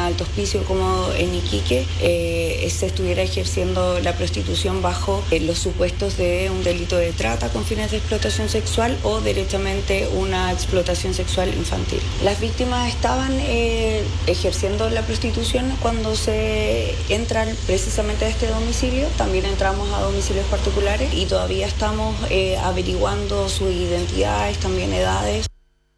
Alto Hospicio como en Iquique se estuviera ejerciendo la prostitución bajo los supuestos de un delito de trata con fines de explotación sexual o derechamente una explotación sexual infantil. Las víctimas estaban ejerciendo la prostitución cuando se entran precisamente a este domicilio. También entramos a domicilios particulares y todavía estamos averiguando sus identidades, también edades.